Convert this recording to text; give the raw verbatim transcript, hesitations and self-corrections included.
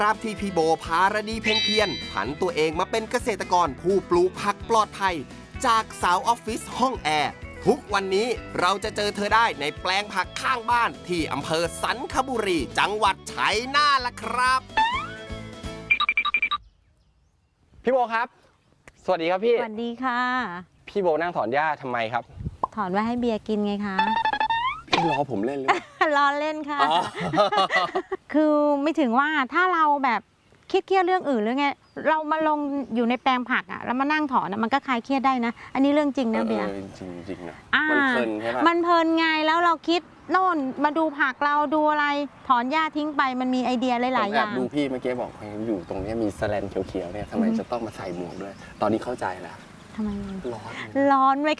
ครับที่พี่โบภารดีเพ็งเพียรผันตัวเองมาเป็นเกษตรกรผู้ปลูกผักปลอดภัยจากสาวออฟฟิศห้องแอร์ทุกวันนี้เราจะเจอเธอได้ในแปลงผักข้างบ้านที่อำเภอสันคบุรีจังหวัดชัยนาทละครับพี่โบครับสวัสดีครับพี่สวัสดีค่ะพี่โบนั่งถอนหญ้าทำไมครับถอนไว้ให้เบียร์กินไงคะพี่รอผมเล่นหรือเปล่าล้อเล่นค่ะอ๋อคือไม่ถึงว่าถ้าเราแบบคิดเครียดเรื่องอื่นหรือไงเรามาลงอยู่ในแปลงผักอ่ะแล้วมานั่งถอนอะมันก็คลายเครียดได้นะ อันนี้เรื่องจริงนะเบียร์ออจริงจริงๆนะอ่ามันเพลินใช่ปะมันเพลินไงแล้วเราคิดโน่นมาดูผักเราดูอะไรถอนหญ้าทิ้งไปมันมีไอเดียหลายๆผมอแอบย่างดูพี่เมื่อกี้บอกอยู่ตรงนี้มีแสแลนเขียวๆเนี่ยทำไมอือฮึจะต้องมาใส่หมวกด้วย ตอนนี้เข้าใจแล้วทำไมร้อนร้อนไหม